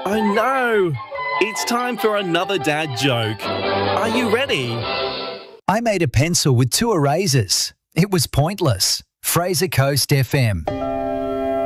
Oh no! It's time for another dad joke. Are you ready? I made a pencil with 2 erasers. It was pointless. Fraser Coast FM.